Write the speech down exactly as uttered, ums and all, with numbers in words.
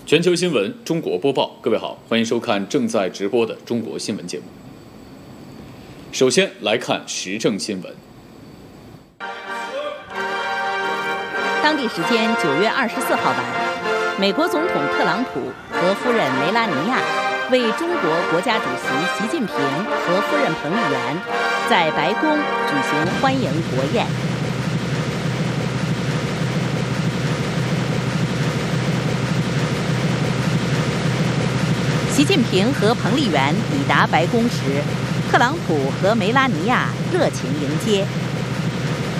全球新闻中国播报，各位好，欢迎收看正在直播的中国新闻节目。首先来看时政新闻。 当地时间九月二十四号晚，美国总统特朗普和夫人梅拉尼亚为中国国家主席习近平和夫人彭丽媛在白宫举行欢迎国宴。习近平和彭丽媛抵达白宫时，特朗普和梅拉尼亚热情迎接。